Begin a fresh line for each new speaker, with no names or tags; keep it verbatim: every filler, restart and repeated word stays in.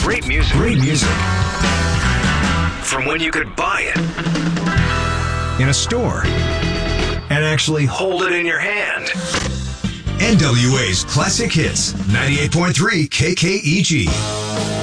Great music.
Great music.
From when you could buy it
in a store and actually
hold it in your hand.
N W A's Classic Hits, ninety-eight point three K K E G.